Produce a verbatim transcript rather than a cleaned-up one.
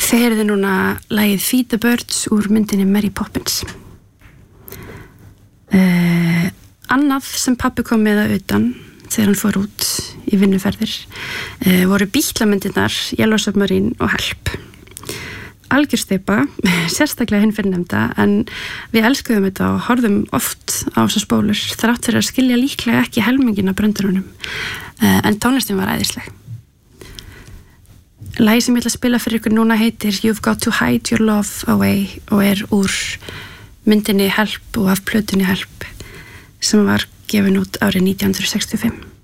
Þið heyrðu núna lagið Feed the Birds úr myndinni Mary Poppins. Uh, annað sem pabbi kom með að utan þegar hann fór út í vinnuferðir uh, voru bítlamyndirnar Yellow Submarine og Help. Algjörsteypa, sérstaklega hinn fyrrnefnda, en við elskuðum þetta og horfðum oft á þessar spólur þrátt fyrir að skilja líklega ekki helmingin af bröndurunum, uh, en tónlistin var æðisleg. Lagið sem ég ætla að spila fyrir ykkur núna heitir You've Got to Hide Your Love Away og er úr myndinni Help og af plötunni Help sem var gefin út árið nítján hundruð sextíu og fimm.